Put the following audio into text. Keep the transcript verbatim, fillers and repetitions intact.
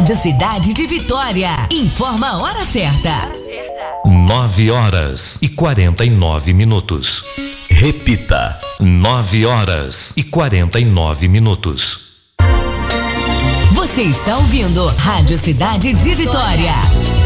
Rádio Cidade de Vitória. Informa a hora certa. Nove horas e quarenta e nove minutos. Repita. Nove horas e quarenta e nove minutos. Você está ouvindo Rádio Cidade de Vitória.